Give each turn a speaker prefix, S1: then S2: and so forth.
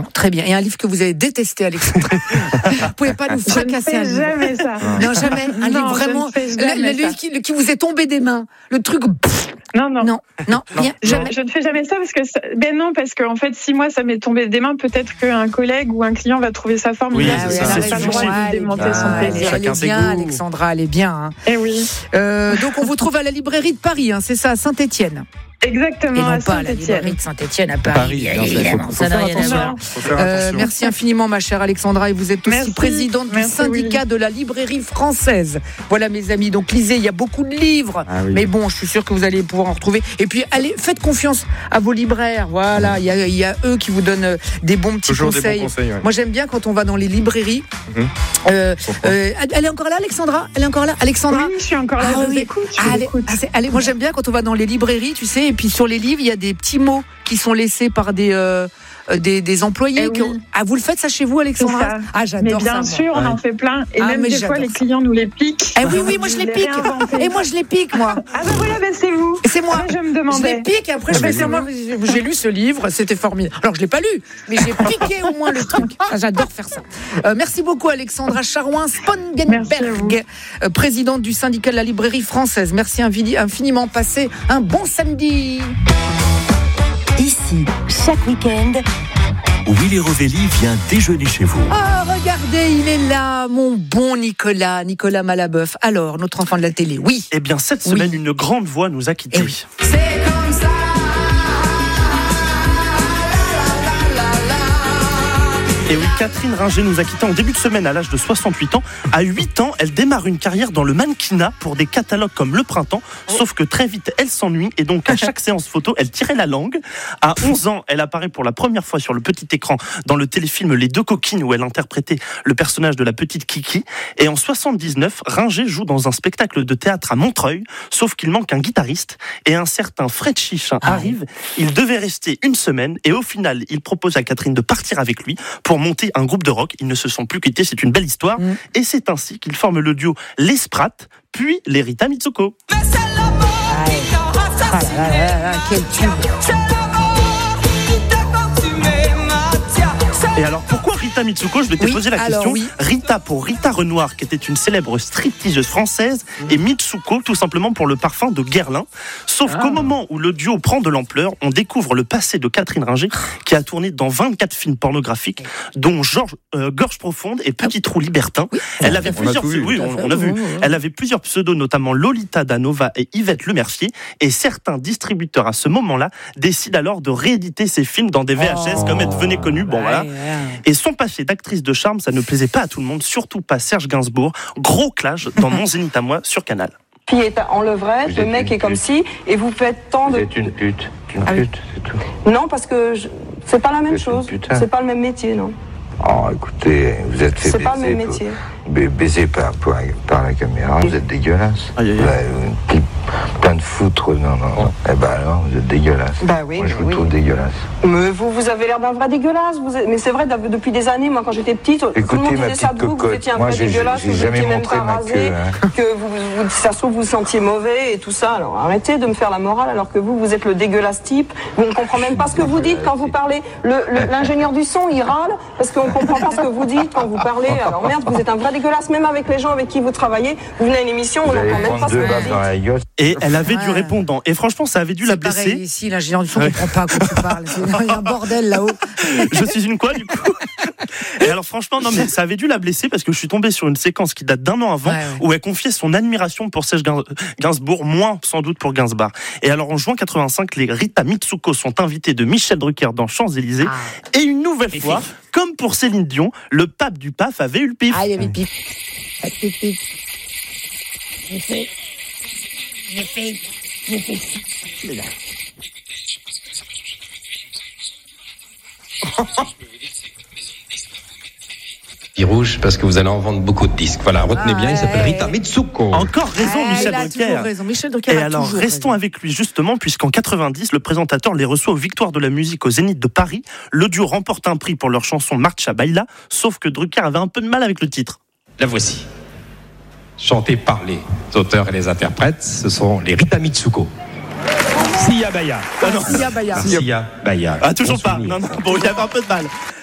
S1: très bien. Et un livre que vous avez détesté, Alexandra. Vous pouvez pas nous fracasser un livre.
S2: Jamais ça.
S1: Non, jamais. Un livre vraiment. Le livre qui vous est tombé des mains. Le truc. Non, rien, jamais.
S2: Je ne fais jamais ça parce que parce qu'en fait, si moi ça m'est tombé des mains, peut-être qu'un collègue ou un client va trouver ça formidable.
S3: Oui,
S2: et
S3: c'est
S2: n'a pas le droit de démonter son plaisir.
S1: Elle est bien, Alexandra, elle est bien. Hein.
S2: Eh oui.
S1: Donc on vous trouve à la librairie de Paris, hein, c'est ça, à Saint-Étienne.
S2: Exactement,
S1: Et non
S2: à
S1: pas à la
S2: Saint-Étienne.
S1: librairie de Saint-Étienne à Paris. Évidemment, ça n'a rien à voir. Merci infiniment, ma chère Alexandra. Et vous êtes aussi présidente du syndicat de la librairie française. Voilà, mes amis. Donc, lisez, il y a beaucoup de livres. Mais bon, je suis sûr que vous allez pouvoir en retrouver. Et puis, allez, faites confiance à vos libraires. Voilà, il y a eux qui vous donnent des bons petits conseils. Moi, j'aime bien quand on va dans les librairies. Elle est encore là, Alexandra? Elle est encore là, Alexandra?
S2: Oui, je suis encore là. Je vous écoute.
S1: Allez, moi, j'aime bien quand on va dans les librairies, tu sais, et puis sur les livres, il y a des petits mots qui sont laissés par des employés. Vous le faites ça chez vous, Alexandra? J'adore ça.
S2: Mais bien sûr, on en fait plein. Et même des fois, les clients nous les piquent.
S1: Oui, moi je les pique. Et moi je les pique, moi.
S2: C'est vous.
S1: C'est moi.
S2: Je me demandais.
S1: Je les pique et après je fais ça. Moi, j'ai lu ce livre, c'était formidable. Alors je l'ai pas lu, mais j'ai piqué au moins le truc. J'adore faire ça. Merci beaucoup, Alexandra Charouin-Spongenberg, présidente du syndicat de la librairie française. Merci infiniment. Passez un bon samedi.
S4: Ici, chaque week-end,
S5: Willy Rovelli vient déjeuner chez vous.
S1: Regardez, il est là, mon bon Nicolas Malabeuf. Alors, notre enfant de la télé, oui.
S3: Eh bien, cette semaine, une grande voix nous a quittés.
S1: C'est comme ça.
S3: Et oui, Catherine Ringer nous a quittés en début de semaine à l'âge de 68 ans. À 8 ans, elle démarre une carrière dans le mannequinat pour des catalogues comme Le Printemps. Sauf que très vite, elle s'ennuie et donc à chaque séance photo, elle tirait la langue. À 11 ans, elle apparaît pour la première fois sur le petit écran dans le téléfilm Les Deux Coquines où elle interprétait le personnage de la petite Kiki. Et en 79, Ringer joue dans un spectacle de théâtre à Montreuil, sauf qu'il manque un guitariste et un certain Fred Chichin arrive. Il devait rester une semaine et au final, il propose à Catherine de partir avec lui pour monter un groupe de rock. Ils ne se sont plus quittés, c'est une belle histoire. Et c'est ainsi qu'ils forment le duo Les Sprat, puis les Rita Mitsuko.
S1: Quel tube.
S3: Et alors pourquoi Rita Mitsuko? Je vais te poser la question. Rita pour Rita Renoir, qui était une célèbre stripteaseuse française, et Mitsuko tout simplement pour le parfum de Guerlain. Sauf qu'au moment où le duo prend de l'ampleur, on découvre le passé de Catherine Ringer, qui a tourné dans 24 films pornographiques, dont Gorge profonde et Petit trou libertin. Elle avait plusieurs Elle avait plusieurs pseudos, notamment Lolita Danova et Yvette Lemercier. Et certains distributeurs à ce moment-là décident alors de rééditer ces films dans des VHS comme elle devenait connue. Bon voilà. Et son passé d'actrice de charme, ça ne plaisait pas à tout le monde, surtout pas Serge Gainsbourg. Gros clash dans Mon Zénith à moi sur Canal.
S6: Fille est en levrette, le mec est comme ci, et vous faites tant de...
S7: Vous êtes une pute, c'est tout.
S6: Non, parce que c'est pas la même chose. C'est pas le même métier, non.
S7: Oh, écoutez, vous êtes fait
S6: c'est pas le même métier.
S7: Baiser par la caméra, vous êtes dégueulasse. Plein de foutre, non. Eh ben alors, vous êtes dégueulasse.
S6: Bah oui,
S7: moi, je vous trouve dégueulasse.
S6: Mais vous avez l'air d'un vrai dégueulasse. Mais c'est vrai, depuis des années, moi, quand j'étais petite,
S7: écoutez,
S6: tout le monde disait ça de vous, que vous étiez un vrai dégueulasse, que vous n'étiez même pas rasé, que ça se trouve, vous sentiez mauvais et tout ça. Alors arrêtez de me faire la morale alors que vous êtes le dégueulasse type. Vous ne comprenez même pas ce que vous dites quand vous parlez. L'ingénieur du son, il râle parce qu'on ne comprend pas ce que vous dites quand vous parlez. Alors merde, vous êtes un vrai dégueulasse, même avec les gens avec qui vous travaillez. Vous venez à une émission, on n'entend même pas ce que vous dites.
S3: Et elle avait du répondant. Et franchement, ça avait dû la blesser.
S1: Pareil, ici, l'ingénieur du son ne comprend pas quand tu parles. Il y a un bordel là-haut.
S3: Je suis une quoi, du coup? Et alors, franchement, non, mais ça avait dû la blesser parce que je suis tombé sur une séquence qui date d'1 an avant où elle confiait son admiration pour Serge Gainsbourg, moins sans doute pour Gainsbourg. Et alors, en juin 85, les Rita Mitsuko sont invités de Michel Drucker dans Champs-Élysées. Et une nouvelle fois, comme pour Céline Dion, le pape du PAF avait eu le pif.
S1: Il y avait le pif.
S8: Rouge parce que vous allez en vendre beaucoup de disques. Voilà, retenez bien, il s'appelle Rita Mitsuko.
S3: Encore raison, Michel Drucker. Et alors, restons avec lui justement, puisqu'en 90, le présentateur les reçoit aux Victoires de la musique au Zénith de Paris. Le duo remporte un prix pour leur chanson Marcha Baila, sauf que Drucker avait un peu de mal avec le titre.
S8: La voici. Chantée par les auteurs et les interprètes, ce sont les Rita Mitsuko. Sia Baya.
S1: Sia Baya.
S8: Sia Baya.
S3: Toujours pas. Non, bon, il y avait un peu de mal.